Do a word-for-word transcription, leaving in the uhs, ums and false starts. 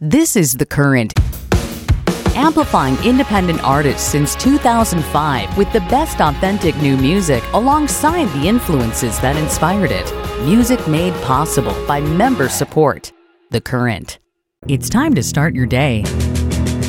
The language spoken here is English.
This is The Current, amplifying independent artists since two thousand five with the best authentic new music alongside the influences that inspired it. Music made possible by member support. The Current. It's time to start your day.